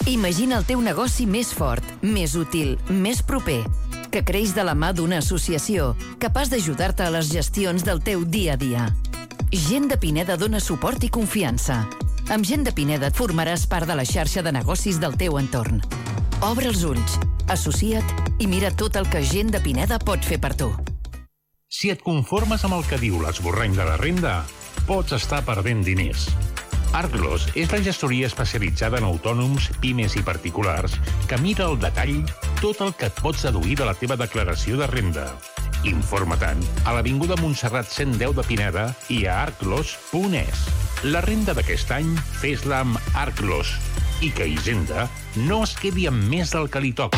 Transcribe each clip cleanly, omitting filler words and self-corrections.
Imagina el teu negoci més fort, més útil, més proper, que creix de la mà d'una associació capaç d'ajudar-te a les gestions del teu dia a dia. Gent de Pineda dona suport i confiança. Amb Gent de Pineda et formaràs part de la xarxa de negocis del teu entorn. Obre els ulls, associa't i mira tot el que Gent de Pineda pot fer per tu. Si et conformes amb el que diu l'esborrany de la renda, pots estar perdent diners. Arglos és la gestoria especialitzada en autònoms, pimes i particulars que mira al detall tot el que et pots deduir de la teva declaració de renda. Informa-te'n a l'Avinguda Montserrat 110 de Pineda i a arglos.es. La renda d'aquest any, fes-la amb Arglos. I que Hisenda no es quedi amb més del que li toca.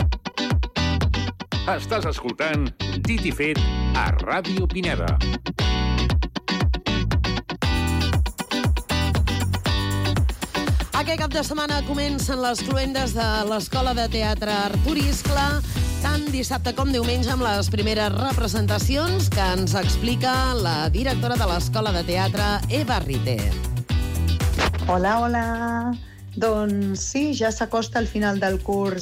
Estàs escoltant Dit i Fet a Ràdio Pineda. Aquest cap de setmana comencen les cloendes de l'Escola de Teatre Artur Iscla, tant dissabte com diumenge, amb les primeres representacions que ens explica la directora de l'Escola de Teatre, Eva Rite. Hola, hola. Doncs sí, ja s'acosta el final del curs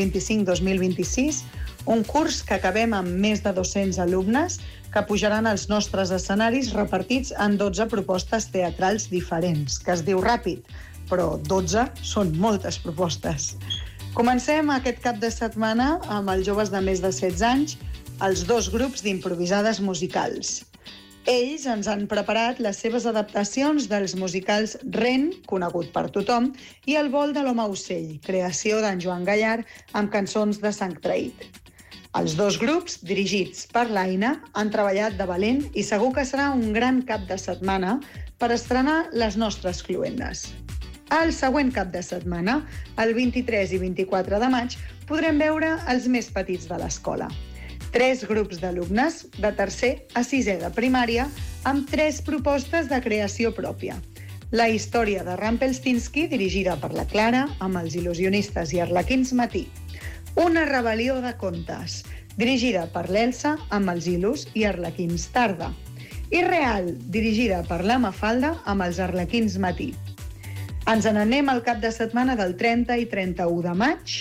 2025-2026, un curs que acabem amb més de 200 alumnes que pujaran als nostres escenaris repartits en 12 propostes teatrals diferents, que es diu ràpid, però 12 són moltes propostes. Comencem aquest cap de setmana amb els joves de més de 16 anys, els 2 grups d'improvisades musicals. Ells ens han preparat les seves adaptacions dels musicals Ren, conegut per tothom, i El vol de l'home ocell, creació d'en Joan Gallard amb cançons de Sant Traït. Els 2 grups, dirigits per l'Aina, han treballat de valent i segur que serà un gran cap de setmana per estrenar les nostres cloendes. El següent cap de setmana, el 23 i 24 de maig, podrem veure els més petits de l'escola. 3 grups d'alumnes, de tercer a sisè de primària, amb 3 propostes de creació pròpia. La història de Rumpelstiltskin, dirigida per la Clara, amb els il·lusionistes i arlequins matí. Una rebel·lió de contes, dirigida per l'Elsa, amb els il·lus i arlequins tarda. Irreal, dirigida per la Mafalda, amb els arlequins matí. Ens n'anem al cap de setmana del 30 i 31 de maig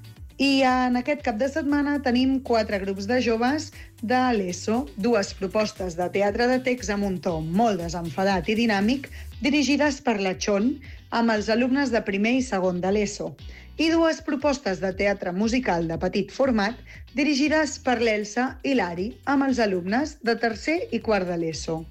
i en aquest cap de setmana tenim 4 grups de joves de l'ESO, 2 propostes de teatre de text amb un to molt desenfadat i dinàmic, dirigides per la Chon, amb els alumnes de primer i segon de l'ESO, i 2 propostes de teatre musical de petit format, dirigides per l'Elsa i l'Ari, amb els alumnes de tercer i quart de l'ESO.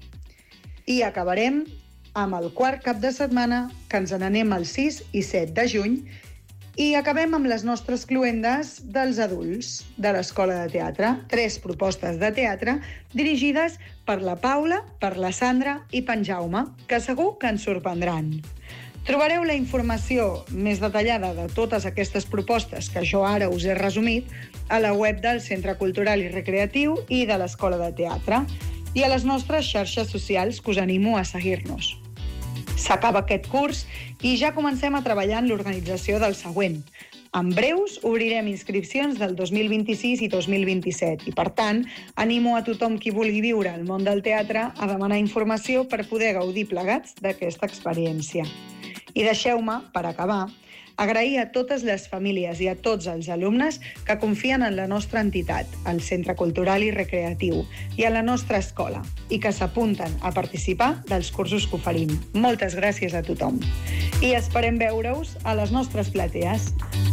I acabarem amb el quart cap de setmana, que ens n'anem el 6 i 7 de juny, i acabem amb les nostres cloendes dels adults de l'Escola de Teatre. 3 propostes de teatre dirigides per la Paula, per la Sandra i per en Jaume, que segur que ens sorprendran. Trobareu la informació més detallada de totes aquestes propostes que jo ara us he resumit a la web del Centre Cultural i Recreatiu i de l'Escola de Teatre i a les nostres xarxes socials, que us animo a seguir-nos. S'acaba aquest curs i ja comencem a treballar en l'organització del següent. En breus obrirem inscripcions del 2026 i 2027 i, per tant, animo a tothom qui vulgui viure al món del teatre a demanar informació per poder gaudir plegats d'aquesta experiència. I deixeu-me, per acabar, agrair a totes les famílies i a tots els alumnes que confien en la nostra entitat, el Centre Cultural i Recreatiu, i a la nostra escola, i que s'apunten a participar dels cursos que oferim. Moltes gràcies a tothom. I esperem veure-us a les nostres platees.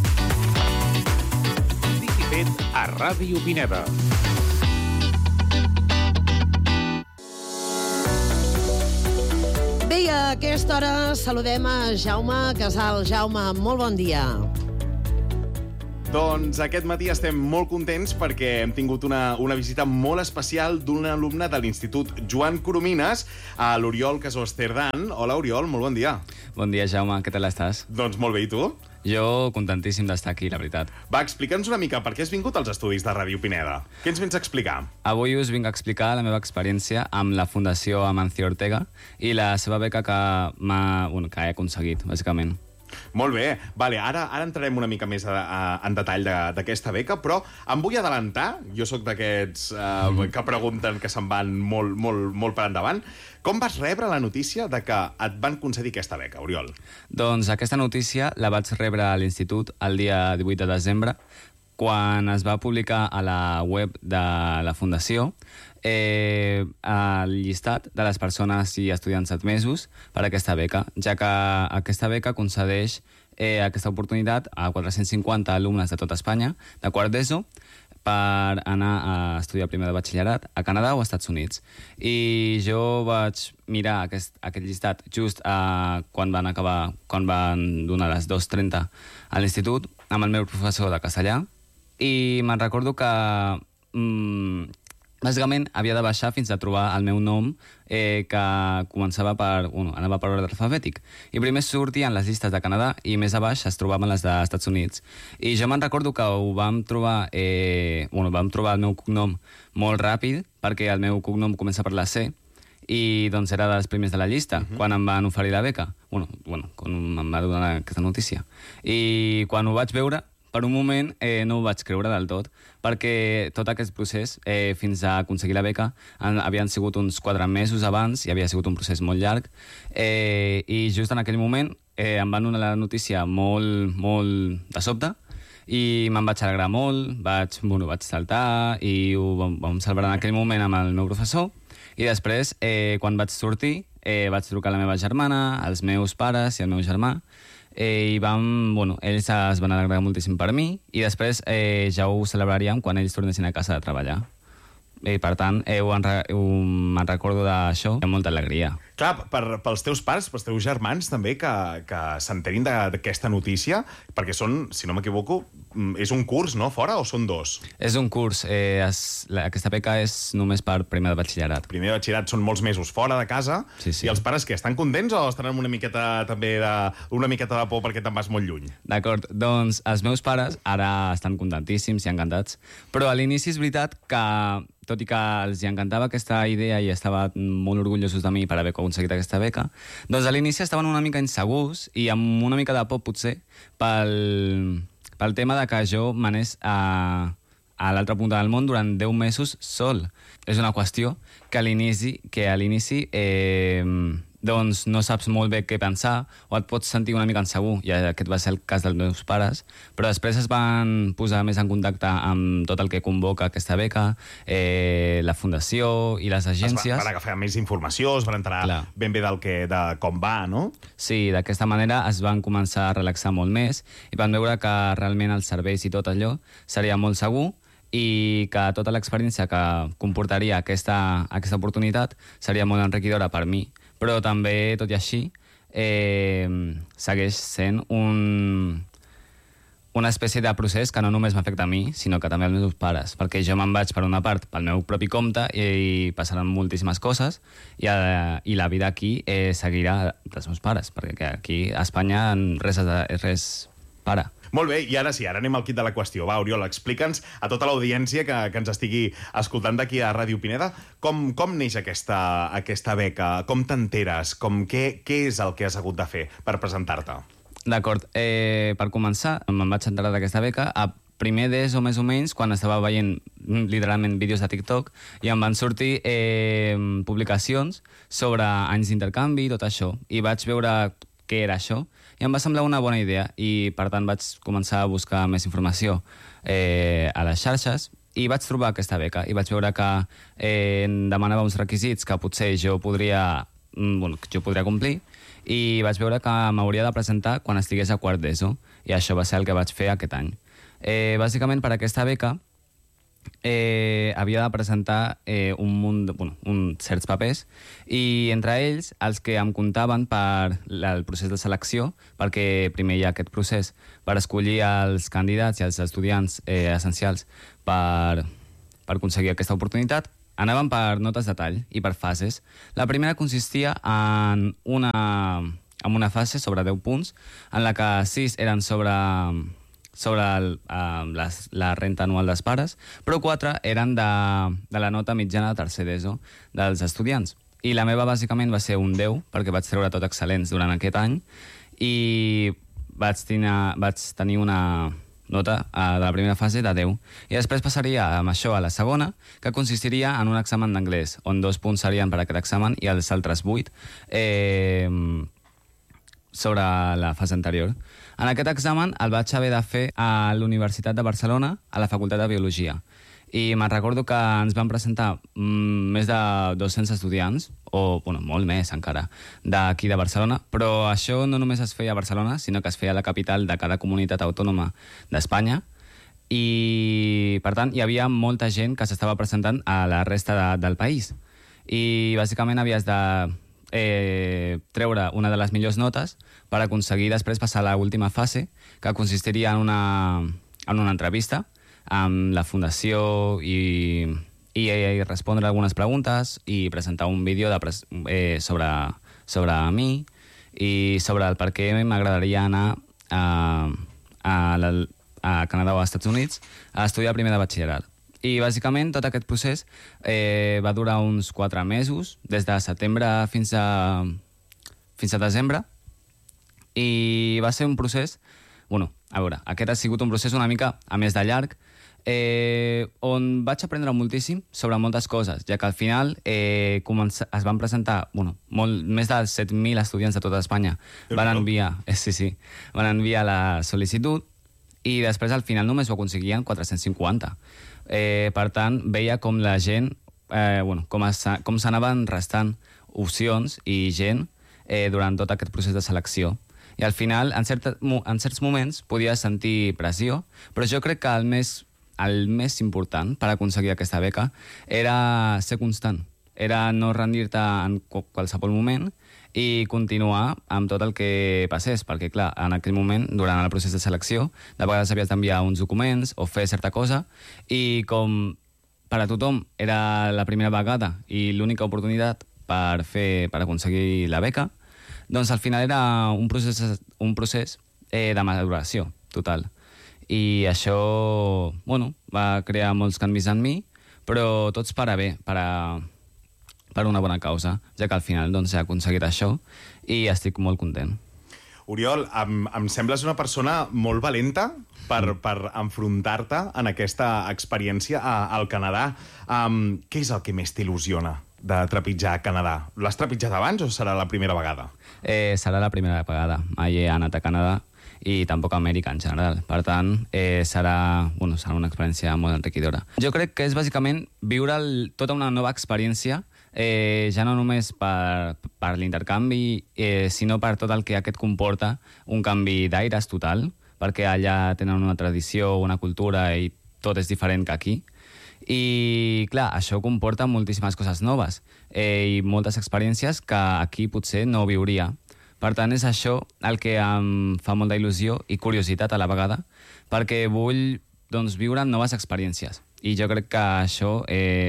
Dit i Fet a Ràdio Pineda. Bé, a aquesta hora saludem a Jaume Casal. Jaume, molt bon dia. Doncs aquest matí estem molt contents perquè hem tingut una visita molt especial d'un alumne de l'Institut Joan Coromines, a l'Oriol Casó Esterdan. Hola, Oriol, molt bon dia. Bon dia, Jaume, què tal estàs? Doncs molt bé, i tu? Jo contentíssim d'estar aquí, la veritat. Va, explica'ns una mica per què has vingut als estudis de Ràdio Pineda. Què ens vens a explicar? Avui us vinc a explicar la meva experiència amb la Fundació Amancio Ortega i la seva beca que he aconseguit, bàsicament. Molt bé. Vale, ara entrarem una mica més en detall d'aquesta beca, però em vull adelantar. Jo sóc d'aquests que pregunten, que se'n van molt per endavant. Com vas rebre la notícia de que et van concedir aquesta beca, Oriol? Doncs aquesta notícia la vaig rebre a l'institut el dia 18 de desembre, quan es va publicar a la web de la Fundació el llistat de les persones i estudiants admesos per a aquesta beca, ja que aquesta beca concedeix aquesta oportunitat a 450 alumnes de tot Espanya, de quart d'ESO, per anar a estudiar primer de batxillerat a Canadà o als Estats Units. I jo vaig mirar aquest llistat just quan van donar les 2:30 a l'institut amb el meu professor de castellà, i me'n recordo que bàsicament havia de baixar fins a trobar el meu nom, que començava anava per ordre alfabètic. I primer sortien les llistes de Canadà i més a baix es trobaven les dels Estats Units. I jo me'n recordo que vam trobar el meu cognom molt ràpid, perquè el meu cognom comença per la C, i doncs era dels primers de la llista, quan em van oferir la beca. Quan em va donar aquesta notícia. I quan ho vaig veure, per un moment no ho vaig creure del tot, perquè tot aquest procés, fins a aconseguir la beca, havien sigut uns 4 mesos abans i havia sigut un procés molt llarg, i just en aquell moment em van donar la notícia molt de sobte, i me'n vaig alegrar molt, vaig saltar i ho vam celebrar en aquell moment amb el meu professor, i després, quan vaig sortir, vaig trucar a la meva germana, als meus pares i al meu germà, i ells es van alegrar moltíssim per mi, i després ja ho celebraríem quan ells tornessin a casa de treballar. I per tant, me'n recordo d'això amb molta alegria. Clar, pels teus pares, pels teus germans també, que s'enterin d'aquesta notícia, perquè són, si no m'equivoco, és un curs, no?, fora, o són 2? És un curs. Aquesta beca és només per primer de batxillerat. Primer de batxillerat són molts mesos fora de casa, sí. I els pares, estan contents o estan amb una miqueta de por perquè te'n vas molt lluny? D'acord, doncs els meus pares ara estan contentíssims i encantats, però a l'inici és veritat que, tot i que els encantava aquesta idea i estaven molt orgullosos de mi per haver aconseguit aquesta beca, doncs a l'inici estaven una mica insegurs i amb una mica de por, potser, pel tema de que jo m'anés a l'altra punta del món durant 10 mesos sol. És una qüestió que a l'inici doncs no saps molt bé què pensar o et pots sentir una mica insegur, i aquest va ser el cas dels meus pares, però després es van posar més en contacte amb tot el que convoca aquesta beca, la fundació i les agències. Van agafar més informació, es van enterar ben bé de com va, no? Sí, d'aquesta manera es van començar a relaxar molt més i van veure que realment els serveis i tot allò seria molt segur, i que tota l'experiència que comportaria aquesta oportunitat seria molt enriquidora per mi. Però també, tot i així, segueix sent una espècie de procés que no només m'afecta a mi, sinó que també als meus pares, perquè jo me'n vaig, per una part, pel meu propi compte i passaran moltíssimes coses, i la vida aquí seguirà dels meus pares, perquè aquí a Espanya res para. Molt bé, i ara sí, ara anem al quid de la qüestió. Va, Oriol, explica'ns a tota l'audiència que ens estigui escoltant d'aquí a Ràdio Pineda com neix aquesta beca, com t'enteres, què és el que has hagut de fer per presentar-te? D'acord, per començar, me'n vaig enterar d'aquesta beca a primer d'ESO, més o menys, quan estava veient literalment vídeos de TikTok, i em van sortir publicacions sobre anys d'intercanvi i tot això, i vaig veure què era això, i em va semblar una bona idea, i per tant vaig començar a buscar més informació a les xarxes, i vaig trobar aquesta beca, i vaig veure que demanava uns requisits que potser jo podria complir, i vaig veure que m'hauria de presentar quan estigués a quart d'ESO, i això va ser el que vaig fer aquest any. Bàsicament, per aquesta beca, havia de presentar certs papers, i entre ells els que em comptaven per el procés de selecció, perquè primer hi ha aquest procés per escollir els candidats i els estudiants essencials per aconseguir aquesta oportunitat, anaven per notes de tall i per fases. La primera consistia en una fase sobre 10 punts, en la que 6 eren sobre la renta anual dels pares, però 4 eren de la nota mitjana de tercer d'ESO dels estudiants. I la meva, bàsicament, va ser un 10, perquè vaig treure tot excel·lents durant aquest any, i vaig tenir una nota de la primera fase de 10. I després passaria amb això a la segona, que consistiria en un examen d'anglès, on 2 punts serien per a aquest examen i els altres 8 sobre la fase anterior. En aquest examen el vaig haver de fer a la Universitat de Barcelona, a la Facultat de Biologia. I me'n recordo que ens van presentar més de 200 estudiants, o molt més encara, d'aquí de Barcelona, però això no només es feia a Barcelona, sinó que es feia a la capital de cada comunitat autònoma d'Espanya, i per tant hi havia molta gent que s'estava presentant a la resta del país. I bàsicament havies de treure una de les millors notes per aconseguir després passar a l'última fase, que consistiria en una entrevista amb la fundació i respondre algunes preguntes i presentar un vídeo sobre mi i sobre el per què m'agradaria anar a Canadà o als Estats Units a estudiar primer de batxillerat. I bàsicament tot aquest procés va durar uns 4 mesos, des de setembre fins a desembre, i va ser un procés, a veure, aquest ha sigut un procés una mica a més de llarg, on vaig aprendre moltíssim sobre moltes coses, ja que al final es van presentar més de 7.000 estudiants de tota Espanya van enviar la sol·licitud i després al final només ho aconseguien 450. Per tant, veia com la gent, com s'anaven restant opcions i gent durant tot aquest procés de selecció. I al final, en certs moments, podies sentir pressió, però jo crec que el més important per aconseguir aquesta beca era ser constant, era no rendir-te en qualsevol moment i continuar amb tot el que passés, perquè, clar, en aquell moment, durant el procés de selecció, de vegades havies d'enviar uns documents o fer certa cosa, i com per a tothom era la primera vegada i l'única oportunitat per aconseguir la beca, doncs al final era un procés de maduració total. I això, va crear molts canvis en mi, però tots per a bé, per una bona causa, ja que al final he aconseguit això i estic molt content. Oriol, em sembles una persona molt valenta per enfrontar-te en aquesta experiència al Canadà. Què és el que més t'il·lusiona de trepitjar a Canadà? L'has trepitjat abans o serà la primera vegada? Serà la primera vegada. Mai he anat a Canadà i tampoc a Amèrica en general. Per tant, serà una experiència molt enriquidora. Jo crec que és bàsicament viure tota una nova experiència, ja no només per l'intercanvi, sinó per tot el que aquest comporta, un canvi d'aires total, perquè allà tenen una tradició, una cultura i tot és diferent que aquí. I, clar, això comporta moltíssimes coses noves i moltes experiències que aquí potser no viuria. Per tant, és això el que em fa molta il·lusió i curiositat a la vegada, perquè vull viure noves experiències. I jo crec que això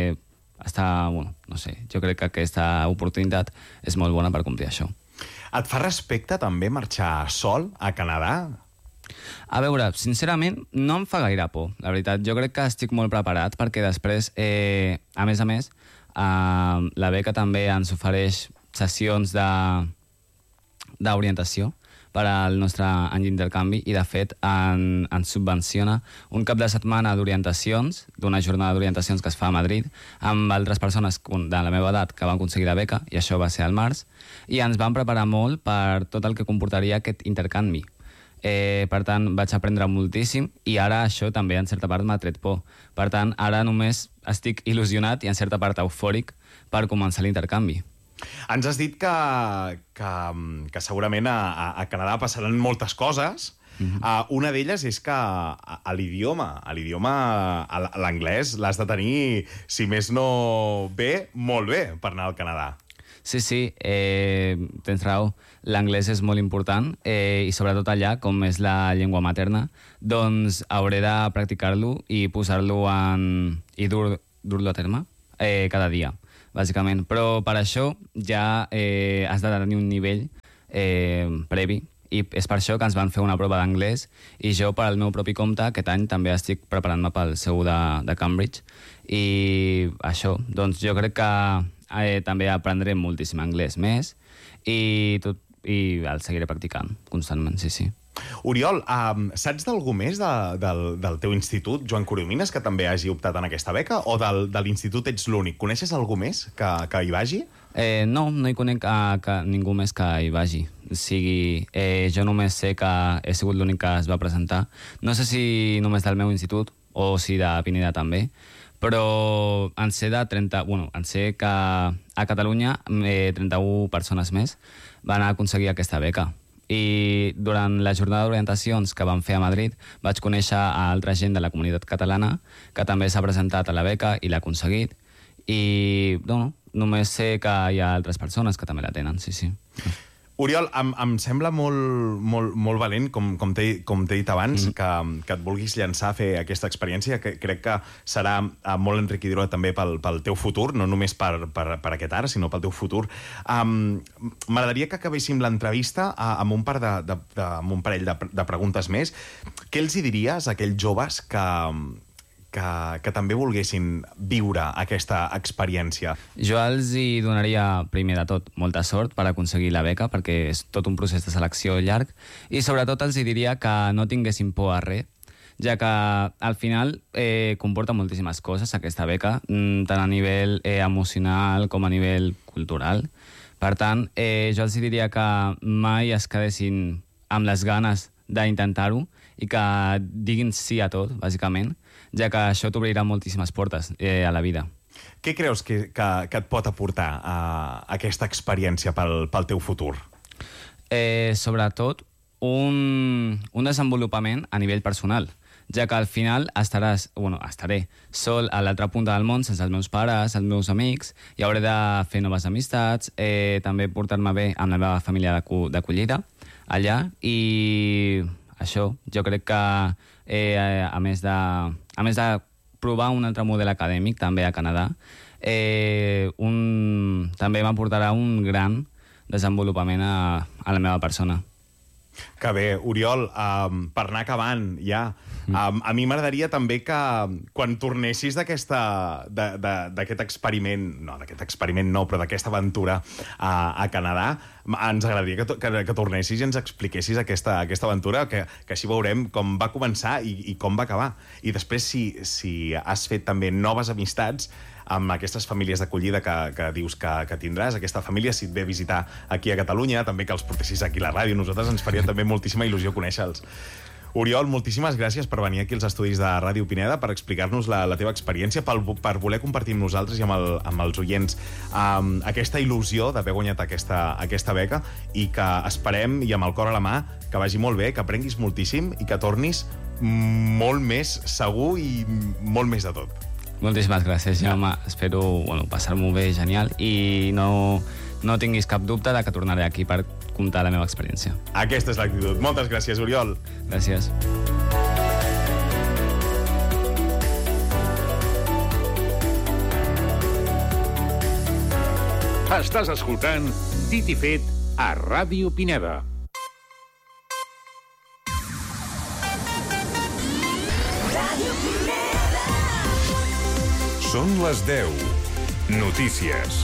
jo crec que aquesta oportunitat és molt bona per complir això. Et fa respecte també marxar sol a Canadà? A veure, sincerament, no em fa gaire por, la veritat. Jo crec que estic molt preparat perquè després, a més, la beca també ens ofereix sessions d'orientació per al nostre any d'intercanvi i, de fet, ens subvenciona un cap de setmana d'orientacions, d'una jornada d'orientacions que es fa a Madrid, amb altres persones de la meva edat que van aconseguir la beca, i això va ser al març, i ens van preparar molt per tot el que comportaria aquest intercanvi. Per tant, vaig aprendre moltíssim i ara això també en certa part m'ha tret por. Per tant, ara només estic il·lusionat i en certa part eufòric per començar l'intercanvi. Ens has dit que segurament a Canadà passaran moltes coses. Una d'elles és que l'idioma, l'anglès, l'has de tenir, si més no bé, molt bé per anar al Canadà. Sí, tens raó. L'anglès és molt important i sobretot allà, com és la llengua materna, doncs hauré de practicar-lo i posar-lo i dur-lo a terme cada dia, bàsicament. Però per això ja has de tenir un nivell previ i és per això que ens van fer una prova d'anglès i jo, per al meu propi compte, aquest any també estic preparant-me pel seu de Cambridge i això, doncs jo crec que també aprendré moltíssim anglès més i el seguiré practicant constantment, sí. Oriol, saps d'algú més del teu institut, Joan Coromines, que també hagi optat en aquesta beca? O de l'institut ets l'únic? Coneixes algú més que hi vagi? No hi conec ningú més que hi vagi. O sigui, jo només sé que he sigut l'únic que es va presentar. No sé si només del meu institut o si de Pineda també, però en sé que a Catalunya 31 persones més van aconseguir aquesta beca. I durant la jornada d'orientacions que vam fer a Madrid vaig conèixer a altra gent de la comunitat catalana que també s'ha presentat a la beca i l'ha aconseguit. I només sé que hi ha altres persones que també la tenen, sí. Oriol, em sembla molt valent, com t'he dit abans, que et vulguis llançar a fer aquesta experiència, que crec que serà molt enriquidora també pel teu futur, no només per aquest ara, sinó pel teu futur. M'agradaria que acabéssim l'entrevista amb un parell de preguntes més. Què els hi diries a aquells joves que també volguessin viure aquesta experiència? Jo els hi donaria, primer de tot, molta sort per aconseguir la beca, perquè és tot un procés de selecció llarg, i sobretot els hi diria que no tinguessin por a res, ja que al final comporta moltíssimes coses aquesta beca, tant a nivell emocional com a nivell cultural. Per tant, jo els diria que mai es quedessin amb les ganes d'intentar-ho i que diguin sí a tot, bàsicament, ja que això t'obrirà moltíssimes portes a la vida. Què creus que et pot aportar aquesta experiència pel teu futur? Sobretot, un desenvolupament a nivell personal, ja que al final estaré sol a l'altra punta del món sense els meus pares, els meus amics, i hauré de fer noves amistats, també portar-me bé amb la meva família d'acollida allà, i això, jo crec que a més de provar un altre model acadèmic també a Canadà, també m'aportarà un gran desenvolupament a la meva persona. Que bé, Oriol, per anar acabant ja, a mi m'agradaria també que quan tornessis d'aquest experiment, però d'aquesta aventura a Canadà, ens agradaria que tornessis i ens expliquessis aquesta aventura, que així veurem com va començar i com va acabar. I després, si has fet també noves amistats amb aquestes famílies d'acollida que dius que tindràs, aquesta família, si et ve a visitar aquí a Catalunya, també que els portessis aquí a la ràdio, nosaltres ens faria també moltíssima il·lusió conèixer-los. Oriol, moltíssimes gràcies per venir aquí als estudis de Ràdio Pineda, per explicar-nos la teva experiència, per voler compartir amb nosaltres i amb els oients aquesta il·lusió d'haver guanyat aquesta beca, i que esperem, i amb el cor a la mà, que vagi molt bé, que aprenguis moltíssim i que tornis molt més segur i molt més de tot. Moltíssimes gràcies, Jaume. Espero passar-m'ho bé, genial, i no tinguis cap dubte de que tornaré aquí per contar la meva experiència. Aquesta és l'actitud. Moltes gràcies, Oriol. Gràcies. Estàs escoltant Dit i Fet a Ràdio Pineda. Són les 10. Notícies.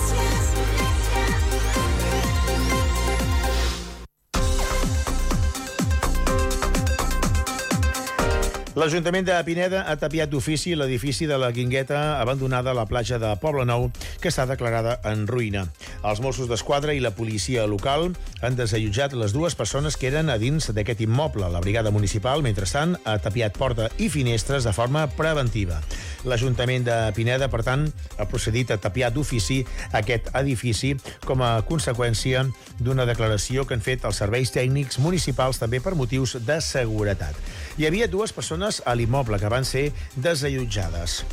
L'Ajuntament de Pineda ha tapiat d'ofici l'edifici de la Guingueta abandonada a la platja de Poblenou, que està declarada en ruïna. Els Mossos d'Esquadra i la policia local han desallotjat les dues persones que eren a dins d'aquest immoble. La brigada municipal, mentrestant, ha tapiat porta i finestres de forma preventiva. L'Ajuntament de Pineda, per tant, ha procedit a tapiar d'ofici aquest edifici com a conseqüència d'una declaració que han fet els serveis tècnics municipals també per motius de seguretat. Hi havia dues persones a l'immoble que van ser desallotjades.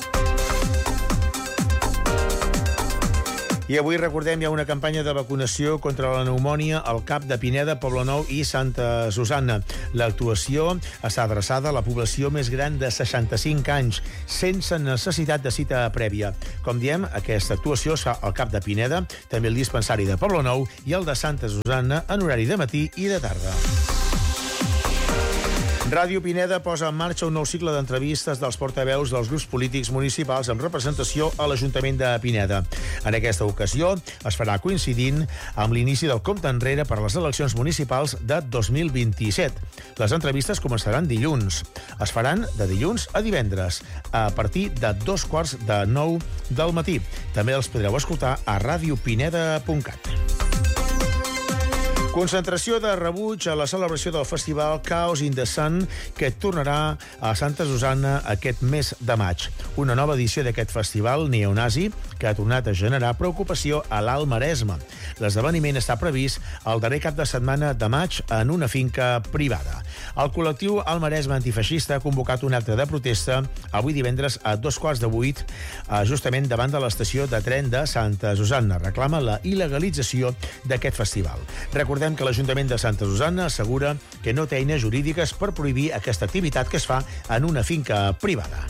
I avui, recordem, hi ha una campanya de vacunació contra la pneumònia al CAP de Pineda, Poblenou i Santa Susanna. L'actuació està adreçada a la població més gran de 65 anys, sense necessitat de cita prèvia. Com diem, aquesta actuació es fa al CAP de Pineda, també el dispensari de Poblenou i el de Santa Susanna en horari de matí i de tarda. Ràdio Pineda posa en marxa un nou cicle d'entrevistes dels portaveus dels grups polítics municipals amb representació a l'Ajuntament de Pineda. En aquesta ocasió es farà coincidint amb l'inici del compte enrere per a les eleccions municipals de 2027. Les entrevistes començaran dilluns. Es faran de dilluns a divendres, a partir de 8:45 del matí. També els podreu escoltar a radiopineda.cat. Concentració de rebuig a la celebració del festival Chaos in the Sun, que tornarà a Santa Susanna aquest mes de maig. Una nova edició d'aquest festival neonazi que ha tornat a generar preocupació a l'Alt Maresme. L'esdeveniment està previst el darrer cap de setmana de maig en una finca privada. El col·lectiu Alt Maresme Antifeixista ha convocat un acte de protesta avui divendres a 7:15, justament davant de l'estació de tren de Santa Susanna. Reclama la il·legalització d'aquest festival. Recordem que l'Ajuntament de Santa Susanna assegura que no té eines jurídiques per prohibir aquesta activitat que es fa en una finca privada.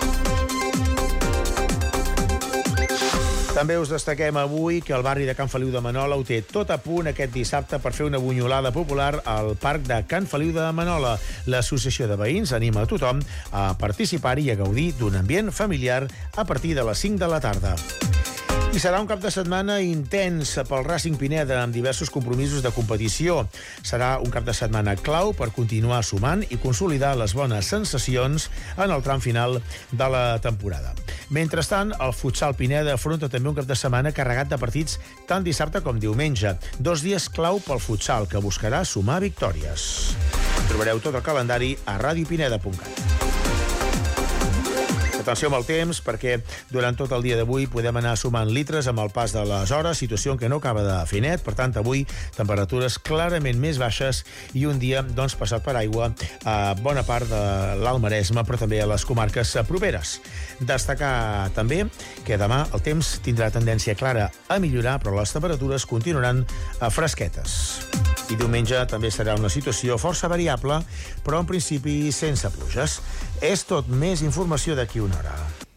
També us destaquem avui que el barri de Can Feliu de Manola ho té tot a punt aquest dissabte per fer una bunyolada popular al parc de Can Feliu de Manola. L'Associació de Veïns anima a tothom a participar-hi i a gaudir d'un ambient familiar a partir de les 5 de la tarda. I serà un cap de setmana intens pel Racing Pineda, amb diversos compromisos de competició. Serà un cap de setmana clau per continuar sumant i consolidar les bones sensacions en el tram final de la temporada. Mentrestant, el futsal Pineda afronta també un cap de setmana carregat de partits tant dissabte com diumenge. 2 dies clau pel futsal, que buscarà sumar victòries. Trobareu tot el calendari a radiopineda.cat. Atenció amb el temps, perquè durant tot el dia d'avui podem anar sumant litres amb el pas de les hores, situació en què no acaba de fer net. Per tant, avui temperatures clarament més baixes i un dia passat per aigua a bona part de l'Alt Maresme, però també a les comarques properes. Destacar també que demà el temps tindrà tendència clara a millorar, però les temperatures continuaran fresquetes. I diumenge també serà una situació força variable, però en principi sense pluges. És tot, més informació d'aquí una hora.